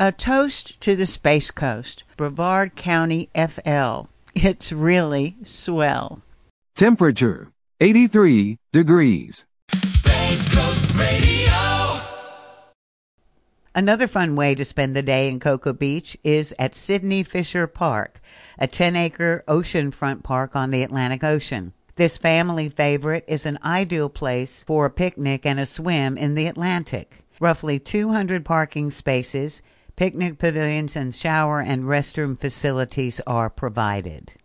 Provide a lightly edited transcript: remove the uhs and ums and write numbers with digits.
A toast to the Space Coast, Brevard County, FL. It's really swell. Temperature, 83 degrees. Space Coast Radio. Another fun way to spend the day in Cocoa Beach is at Sidney Fisher Park, a 10-acre oceanfront park on the Atlantic Ocean. This family favorite is an ideal place for a picnic and a swim in the Atlantic. Roughly 200 parking spaces, picnic pavilions, and shower and restroom facilities are provided.